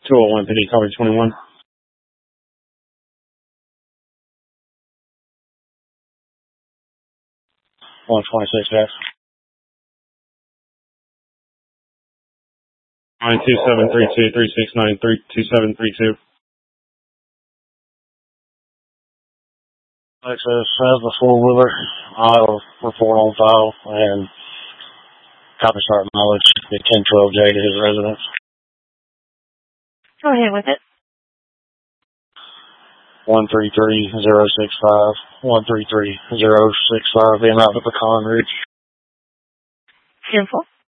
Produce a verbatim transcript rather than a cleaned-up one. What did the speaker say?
two oh one P D, copy twenty-one. one twenty-six, guys. nine two seven three two, three six nine, three two seven three two. Access has the four-wheeler. I'll report on file and copy start mileage, the ten twelve J to his residence. Go ahead with it. one three three zero six five, one three three zero six five, being out of the Pecan Ridge. Simple.